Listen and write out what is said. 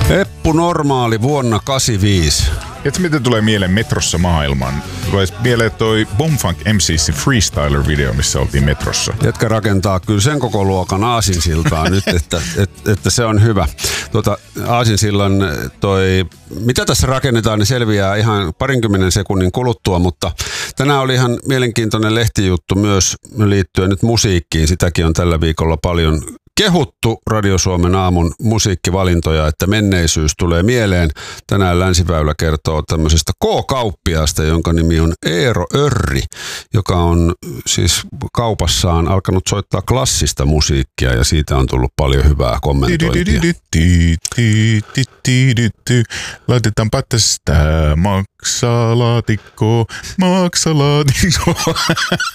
Eppu Normaali vuonna 85. Tiedätkö, miten tulee mieleen metrossa maailman? Tulee mieleen toi Boomfunk MC:sin Freestyler-video, missä oltiin metrossa. Jätkä rakentaa kyllä sen koko luokan aasinsiltaa nyt, että se on hyvä. Aasinsillan mitä tässä rakennetaan, niin selviää ihan 20 sekunnin kuluttua, mutta tänään oli ihan mielenkiintoinen lehtijuttu myös liittyen nyt musiikkiin. Sitäkin on tällä viikolla paljon kehuttu Radio Suomen aamun musiikkivalintoja, että menneisyys tulee mieleen. Tänään Länsiväylä kertoo tämmöisestä K-kauppiaasta, jonka nimi on Eero Örri, joka on siis kaupassaan alkanut soittaa klassista musiikkia ja siitä on tullut paljon hyvää kommentointia. Laitetaanpa tästä maksalaatikko.